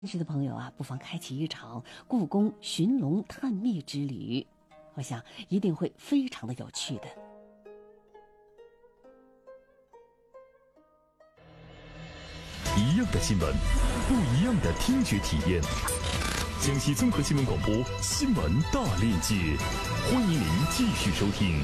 认识的朋友啊，不妨开启一场故宫寻龙探秘之旅，我想一定会非常的有趣的。 一样的新闻，不一样的听觉体验。江西综合新闻广播新闻大链接，欢迎您继续收听。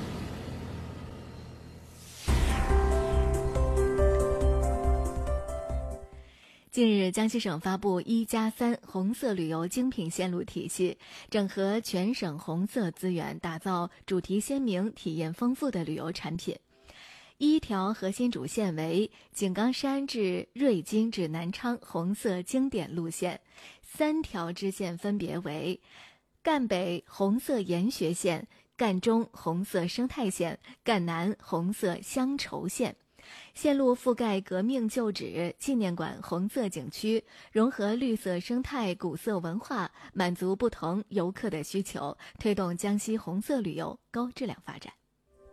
近日，江西省发布1+3红色旅游精品线路体系，整合全省红色资源，打造主题鲜明、体验丰富的旅游产品。一条核心主线为井冈山至瑞金至南昌红色经典路线，3条支线分别为赣北红色研学线、赣中红色生态线、赣南红色乡愁线。线路覆盖革命旧址、纪念馆、红色景区，融合绿色生态、古色文化，满足不同游客的需求，推动江西红色旅游高质量发展。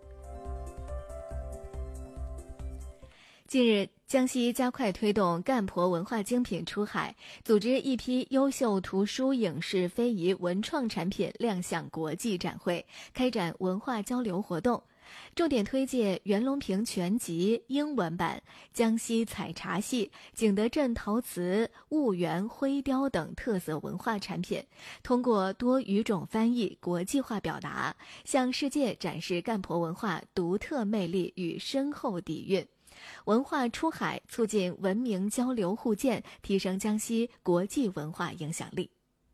近日，江西加快推动赣婆文化精品出海，组织一批优秀图书、影视、非遗、文创产品亮相国际展会，开展文化交流活动。重点推介袁隆平全集英文版、江西采茶戏、景德镇陶瓷、婺源灰雕等特色文化产品，通过多语种翻译、国际化表达，向世界展示赣婆文化独特魅力与深厚底蕴。文化出海，促进文明交流互鉴，提升江西国际文化影响力。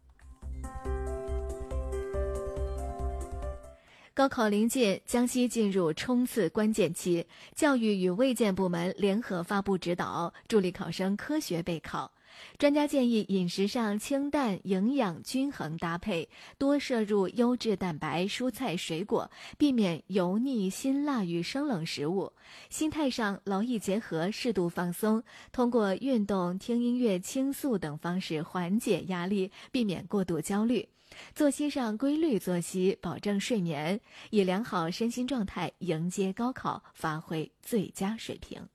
高考临近，江西进入冲刺关键期，教育与卫健部门联合发布指导，助力考生科学备考。专家建议饮食上清淡、营养均衡搭配，多摄入优质蛋白、蔬菜、水果，避免油腻、辛辣与生冷食物。心态上劳逸结合，适度放松，通过运动、听音乐、倾诉等方式缓解压力，避免过度焦虑。作息上规律作息，保证睡眠，以良好身心状态迎接高考，发挥最佳水平。